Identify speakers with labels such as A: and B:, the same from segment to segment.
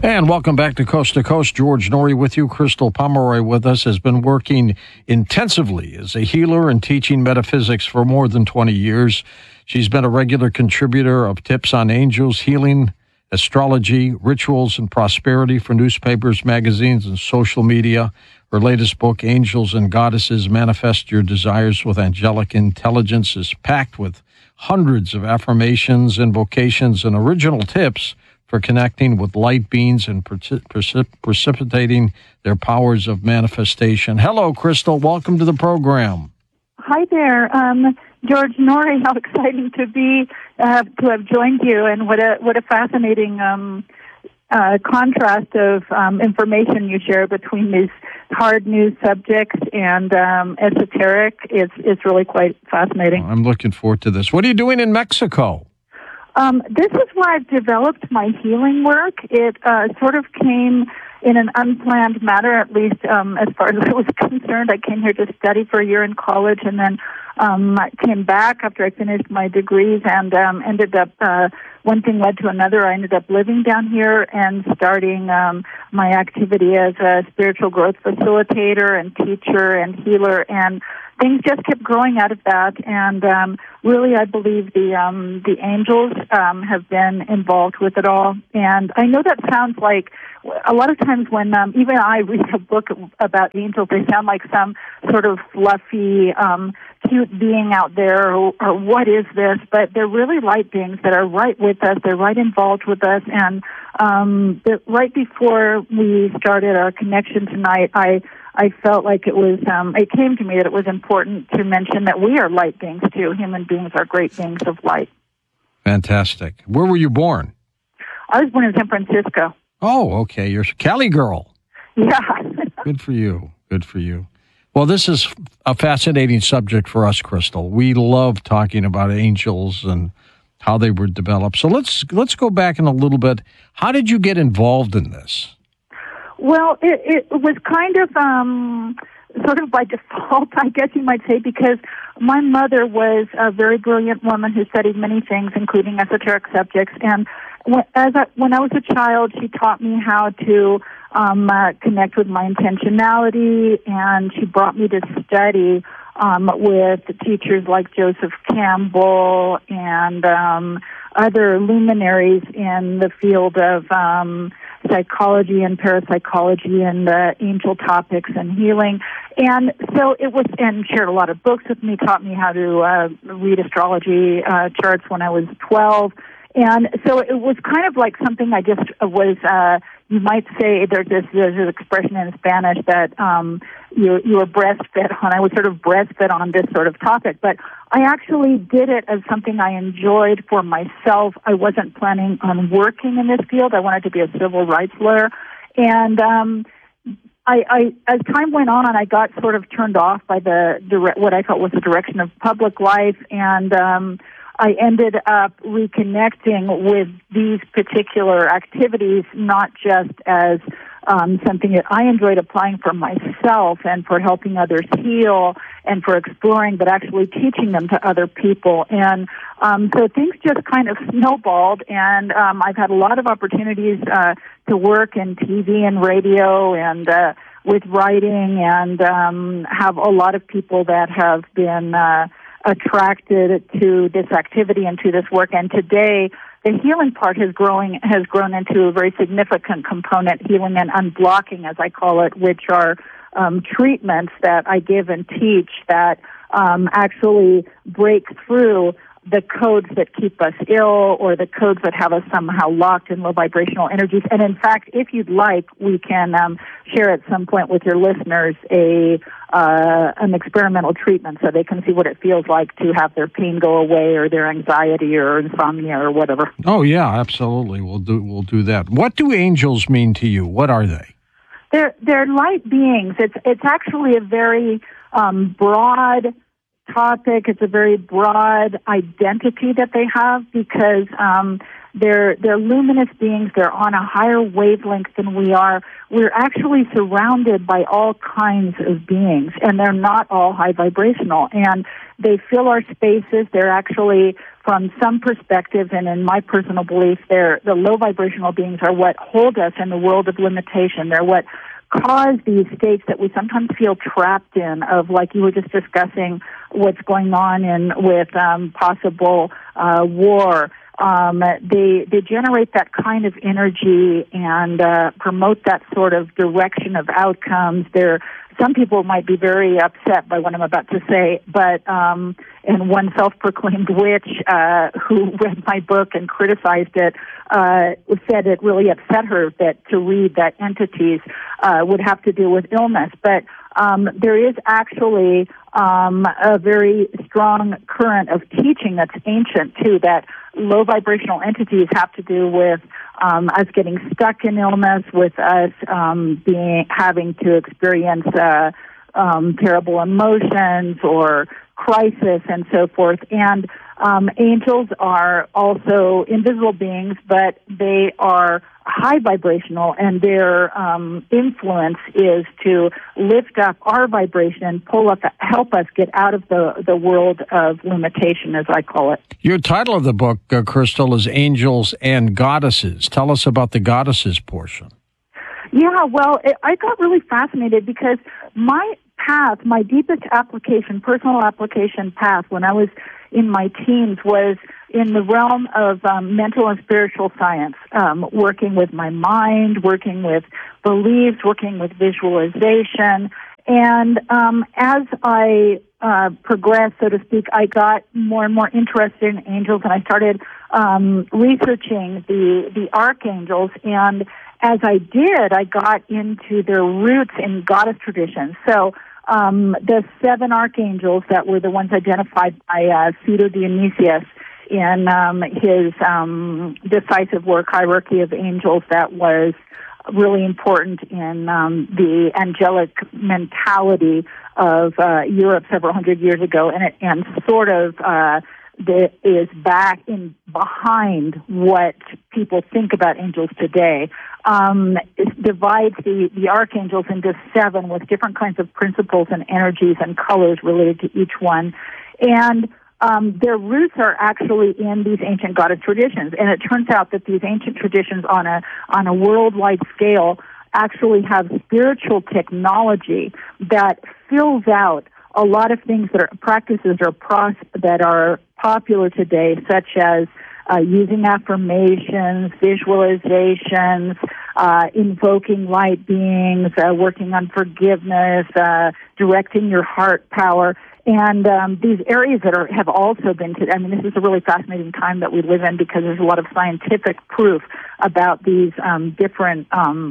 A: And welcome back to Coast. George Noory with you. Crystal Pomeroy with us has been working intensively as a healer and teaching metaphysics for more than 20 years. She's been a regular contributor of tips on angels, healing, astrology, rituals, and prosperity for newspapers, magazines, and social media. Her latest book, Angels and Goddesses, Manifest Your Desires with Angelic Intelligence, is packed with hundreds of affirmations, invocations, and original tips for connecting with light beings and precipitating their powers of manifestation. Hello, Crystal. Welcome to the program.
B: Hi there, George Noory. How exciting to be to have joined you, and what a fascinating contrast of information you share between these hard news subjects and esoteric. It's really quite fascinating.
A: I'm looking forward to this. What are you doing in Mexico?
B: This is where I've developed my healing work. It sort of came in an unplanned manner, at least as far as I was concerned. I came here to study for a year in college, and then I came back after I finished my degrees, and ended up, one thing led to another. I ended up living down here and starting my activity as a spiritual growth facilitator and teacher and healer, and things just kept growing out of that, and really I believe the angels have been involved with it all. And I know that sounds like, a lot of times when even I read a book about angels, they sound like some sort of fluffy, cute being out there, or what is this? But they're really light beings that are right with us. They're right involved with us. And right before we started our connection tonight, I felt like it came to me that it was important to mention that we are light beings too. Human beings are great beings of light.
A: Fantastic. Where were you born?
B: I was born in San Francisco.
A: Oh, okay. You're a Cali girl.
B: Yeah.
A: Good for you. Good for you. Well, this is a fascinating subject for us, Crystal. We love talking about angels and how they were developed. So let's go back in a little bit. How did you get involved in this?
B: Well, it was kind of sort of by default, I guess you might say, because my mother was a very brilliant woman who studied many things, including esoteric subjects. And when I was a child, she taught me how to connect with my intentionality, and she brought me to study with teachers like Joseph Campbell and other luminaries in the field of psychology and parapsychology and angel topics and healing. And so it was, and shared a lot of books with me, taught me how to read astrology charts when I was 12. And so it was kind of like something I just was, you might say, there's an expression in Spanish that you were breastfed on. I was sort of breastfed on this sort of topic, but I actually did it as something I enjoyed for myself. I wasn't planning on working in this field. I wanted to be a civil rights lawyer. And I as time went on, I got sort of turned off by what I felt was the direction of public life, and I ended up reconnecting with these particular activities, not just as something that I enjoyed applying for myself and for helping others heal and for exploring, but actually teaching them to other people. And so things just kind of snowballed, and I've had a lot of opportunities to work in TV and radio and with writing, and have a lot of people that have been attracted to this activity and to this work. And today, the healing part has grown into a very significant component, healing and unblocking, as I call it, which are treatments that I give and teach that actually break through the codes that keep us ill, or the codes that have us somehow locked in low vibrational energies. And in fact, if you'd like, we can share at some point with your listeners an experimental treatment so they can see what it feels like to have their pain go away, or their anxiety or insomnia or whatever.
A: Oh yeah, absolutely. We'll do that. What do angels mean to you? What are they?
B: They're light beings. It's actually a very broad topic. It's a very broad identity that they have because they're luminous beings. They're on a higher wavelength than we are. We're actually surrounded by all kinds of beings, and they're not all high vibrational. And they fill our spaces. They're actually, from some perspectives, and in my personal belief, the low vibrational beings are what hold us in the world of limitation. They're what cause these states that we sometimes feel trapped in, of, like you were just discussing, what's going on with possible war. They generate that kind of energy and promote that sort of direction of outcomes. Some people might be very upset by what I'm about to say, but and one self-proclaimed witch who read my book and criticized it said it really upset her that to read that entities would have to do with illness. But there is actually a very strong current of teaching that's ancient, too, that low vibrational entities have to do with us getting stuck in illness, with us having to experience terrible emotions or crisis and so forth. And angels are also invisible beings, but they are high vibrational, and their influence is to lift up our vibration and help us get out of the world of limitation, as I call it.
A: Your title of the book, Crystal, is Angels and Goddesses. Tell us about the goddesses portion.
B: Yeah, well, I got really fascinated because my path, my deepest personal application path when I was in my teens was in the realm of mental and spiritual science, working with my mind, working with beliefs, working with visualization. And as I progressed, so to speak, I got more and more interested in angels, and I started researching the archangels. And as I did, I got into their roots in goddess traditions. So the 7 archangels that were the ones identified by Pseudo Dionysius in his decisive work, Hierarchy of Angels, that was really important in the angelic mentality of Europe several hundred years ago, and sort of is behind what people think about angels today. It divides the archangels into 7 with different kinds of principles and energies and colors related to each one. And their roots are actually in these ancient goddess traditions. And it turns out that these ancient traditions on a worldwide scale actually have spiritual technology that fills out a lot of things that are practices that are popular today, such as using affirmations, visualizations, invoking light beings, working on forgiveness, directing your heart power. And these areas that have also been, this is a really fascinating time that we live in because there's a lot of scientific proof about these different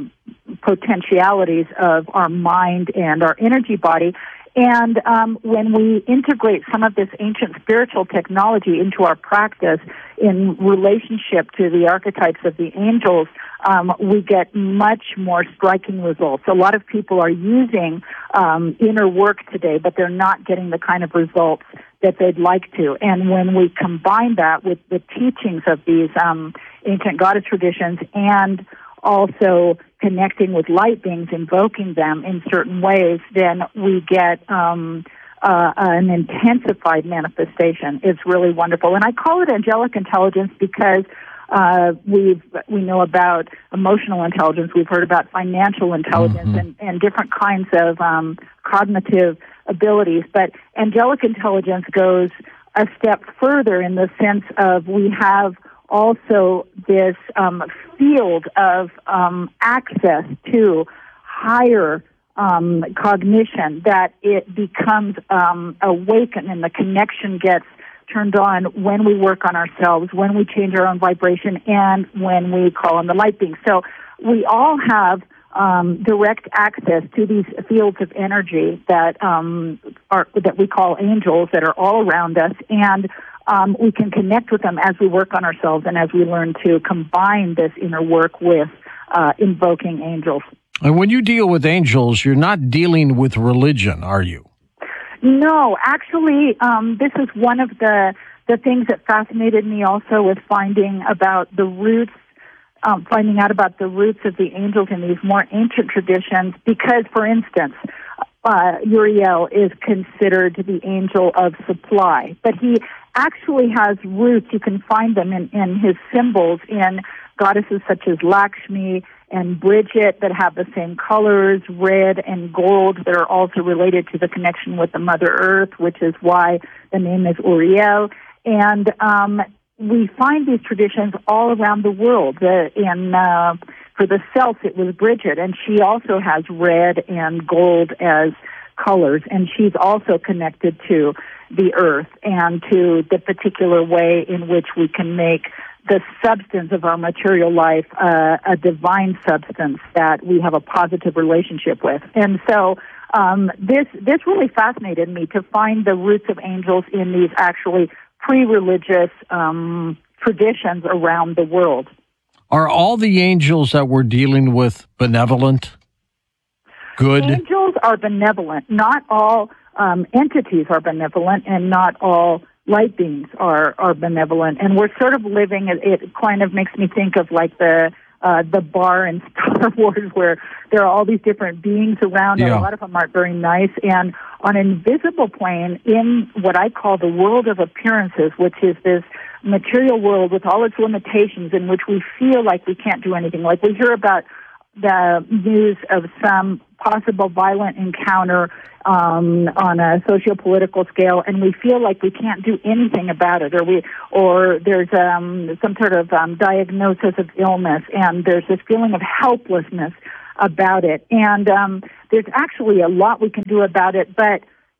B: potentialities of our mind and our energy body. And when we integrate some of this ancient spiritual technology into our practice in relationship to the archetypes of the angels, we get much more striking results. A lot of people are using inner work today, but they're not getting the kind of results that they'd like to. And when we combine that with the teachings of these ancient goddess traditions and also connecting with light beings, invoking them in certain ways, then we get an intensified manifestation. It's really wonderful. And I call it angelic intelligence because we know about emotional intelligence. We've heard about financial intelligence and different kinds of cognitive abilities. But angelic intelligence goes a step further in the sense of we have also this field of access to higher cognition, that it becomes awakened and the connection gets turned on when we work on ourselves, when we change our own vibration, and when we call on the light beings. So we all have direct access to these fields of energy that we call angels, that are all around us, and we can connect with them as we work on ourselves and as we learn to combine this inner work with invoking angels.
A: And when you deal with angels, you're not dealing with religion, are you?
B: No, actually, this is one of the things that fascinated me also with finding out about the roots of the angels in these more ancient traditions. Because, for instance, Uriel is considered the angel of supply, but he actually has roots. You can find them in his symbols in goddesses such as Lakshmi and Bridget that have the same colors, red and gold, that are also related to the connection with the Mother Earth, which is why the name is Uriel. And we find these traditions all around the world. For the Celts, it was Bridget, and she also has red and gold as colors, and she's also connected to the earth and to the particular way in which we can make the substance of our material life a divine substance that we have a positive relationship with. And so this really fascinated me, to find the roots of angels in these actually pre-religious traditions around the world.
A: Are all the angels that we're dealing with benevolent? Good?
B: Angels are benevolent. Not all entities are benevolent, and not all light beings are benevolent. And we're sort of living, it kind of makes me think of like the bar in Star Wars, where there are all these different beings around, and a lot of them aren't very nice. And on an invisible plane, in what I call the world of appearances, which is this material world with all its limitations, in which we feel like we can't do anything. Like we hear about the news of some possible violent encounter on a socio-political scale, and we feel like we can't do anything about it, or there's some sort of diagnosis of illness, and there's this feeling of helplessness about it. And there's actually a lot we can do about it, but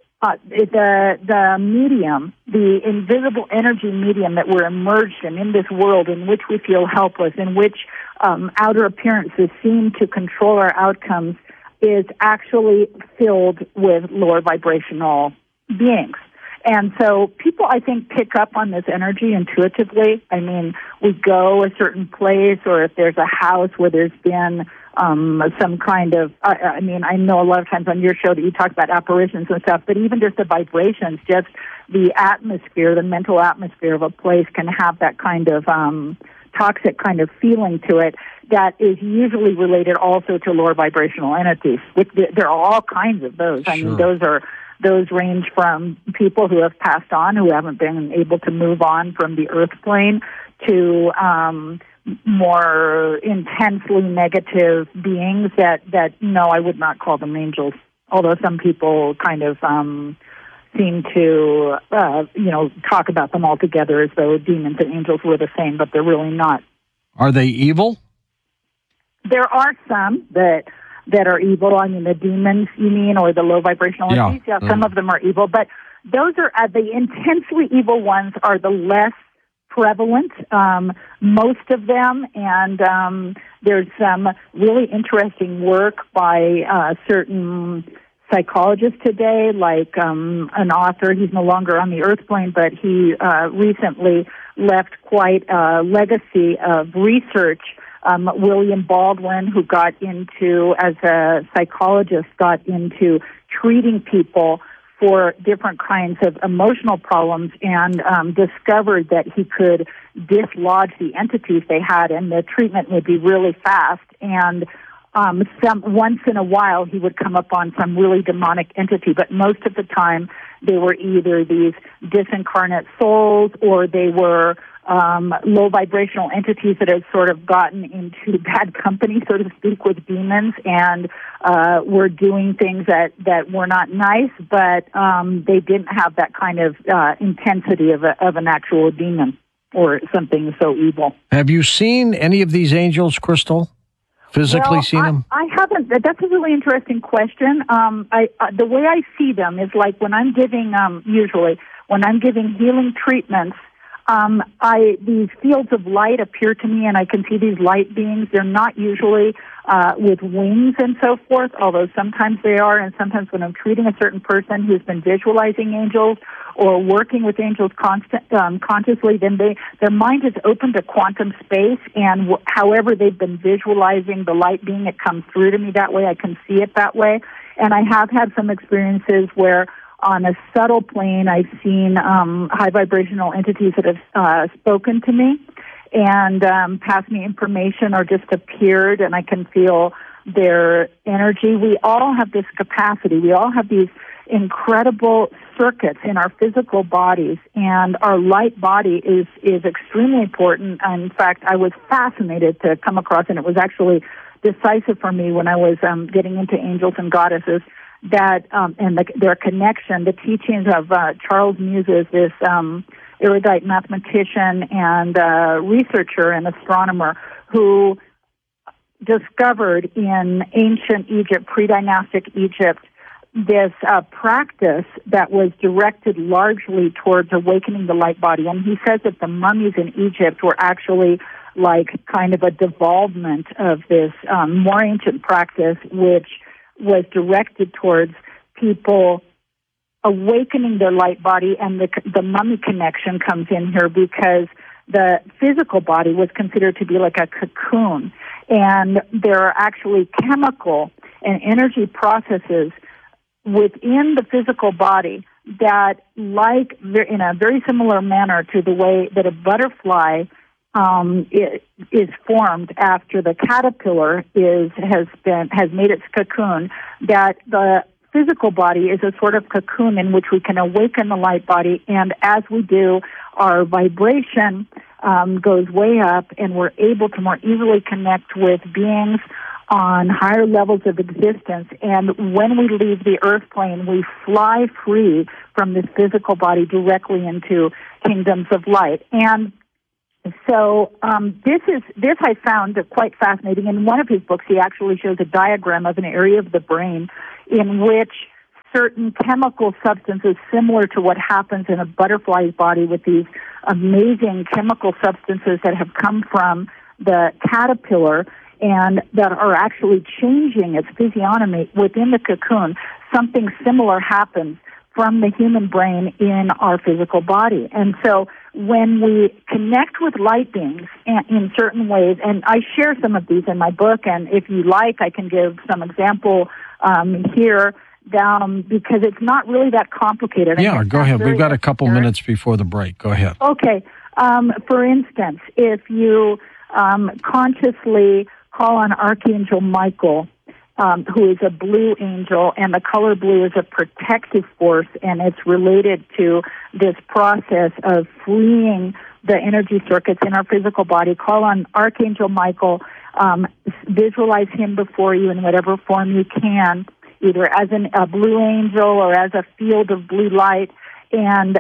B: the medium, the invisible energy medium that we're immersed in this world in which we feel helpless, in which outer appearances seem to control our outcomes, is actually filled with lower vibrational beings. And so people, I think, pick up on this energy intuitively. I mean, we go a certain place, or if there's a house where there's been some kind of, I know a lot of times on your show that you talk about apparitions and stuff, but even just the vibrations, just the atmosphere, the mental atmosphere of a place can have that kind of toxic kind of feeling to it that is usually related also to lower vibrational entities. There are all kinds of those. I mean, those range from people who have passed on, who haven't been able to move on from the earth plane, to more intensely negative beings that no, I would not call them angels, although some people kind of seem to talk about them all together as though demons and angels were the same, but they're really not.
A: Are they evil?
B: There are some that are evil. I mean, the demons, you mean, or the low vibrational entities? Yeah, some of them are evil, but those are the intensely evil ones are the less prevalent, most of them, and there's some really interesting work by certain psychologists today, like an author. He's no longer on the earth plane, but he recently left quite a legacy of research. William Baldwin, who got into, as a psychologist, got into treating people for different kinds of emotional problems, and discovered that he could dislodge the entities they had, and the treatment would be really fast. And once in a while, he would come up on some really demonic entity, but most of the time, they were either these disincarnate souls, or they were low vibrational entities that had sort of gotten into bad company, so to speak, with demons, and were doing things that were not nice, but they didn't have that kind of intensity of an actual demon or something so evil.
A: Have you seen any of these angels, Crystal? Physically seen them?
B: I haven't. That's a really interesting question. The way I see them is like when I'm giving, usually, when I'm giving healing treatments, these fields of light appear to me, and I can see these light beings. They're not usually with wings and so forth, although sometimes they are, and sometimes when I'm treating a certain person who's been visualizing angels or working with angels consciously, then their mind is open to quantum space, and however they've been visualizing the light being, it comes through to me that way. I can see it that way. And I have had some experiences where On a subtle plane, I've seen high vibrational entities that have spoken to me and passed me information or just appeared, and I can feel their energy. We all have this capacity. We all have these incredible circuits in our physical bodies, and our light body is extremely important. In fact, I was fascinated to come across, and it was actually decisive for me when I was getting into angels and goddesses, that their connection, the teachings of Charles Muses, this erudite mathematician and researcher and astronomer who discovered in ancient Egypt, pre-dynastic Egypt, this practice that was directed largely towards awakening the light body. And he says that the mummies in Egypt were actually like kind of a devolvement of this more ancient practice, which was directed towards people awakening their light body. And the mummy connection comes in here because the physical body was considered to be like a cocoon. And there are actually chemical and energy processes within the physical body that, like in a very similar manner to the way that a butterfly is formed after the caterpillar has made its cocoon, that the physical body is a sort of cocoon in which we can awaken the light body, and as we do, our vibration goes way up, and we're able to more easily connect with beings on higher levels of existence. And when we leave the earth plane, we fly free from this physical body directly into kingdoms of light. And so this I found quite fascinating. In one of his books, he actually shows a diagram of an area of the brain in which certain chemical substances similar to what happens in a butterfly's body with these amazing chemical substances that have come from the caterpillar and that are actually changing its physiognomy within the cocoon. Something similar happens from the human brain in our physical body. And so when we connect with light beings in certain ways, and I share some of these in my book, and if you like, I can give some example here, because it's not really that complicated.
A: Yeah, go ahead. We've got a couple minutes before the break. Go ahead.
B: Okay. For instance, if you consciously call on Archangel Michael, who is a blue angel, and the color blue is a protective force, and it's related to this process of freeing the energy circuits in our physical body. Call on Archangel Michael, visualize him before you in whatever form you can, either as a blue angel or as a field of blue light, and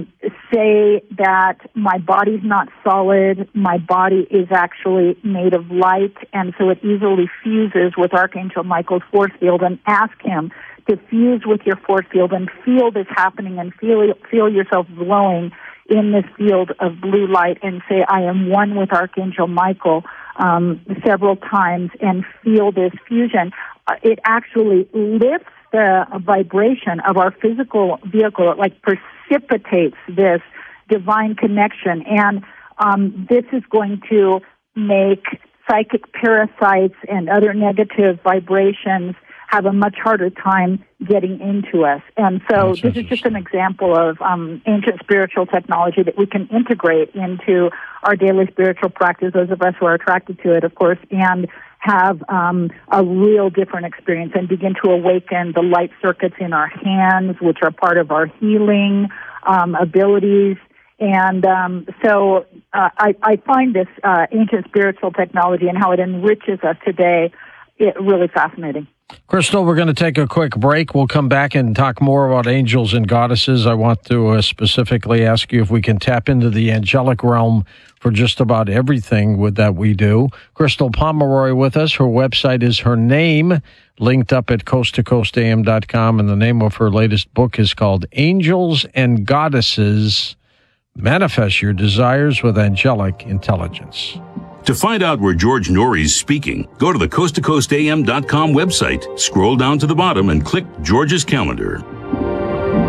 B: say that my body's not solid, my body is actually made of light, and so it easily fuses with Archangel Michael's force field, and ask him to fuse with your force field and feel this happening and feel yourself glowing in this field of blue light, and say, I am one with Archangel Michael several times, and feel this fusion. It actually lifts the vibration of our physical vehicle. It like precipitates this divine connection, and this is going to make psychic parasites and other negative vibrations have a much harder time getting into us. And so this is just an example of ancient spiritual technology that we can integrate into our daily spiritual practice, those of us who are attracted to it, of course, and have a real different experience and begin to awaken the light circuits in our hands, which are part of our healing abilities. And so I find this ancient spiritual technology and how it enriches us today really fascinating.
A: Crystal, we're going to take a quick break. We'll come back and talk more about angels and goddesses. I want to specifically ask you if we can tap into the angelic realm for just about everything that we do. Crystal Pomeroy with us. Her website is her name, linked up at coasttocoastam.com, and the name of her latest book is called Angels and Goddesses, Manifest Your Desires with Angelic Intelligence.
C: To find out where George Noory's speaking, go to the coasttocoastam.com website, scroll down to the bottom, and click George's calendar.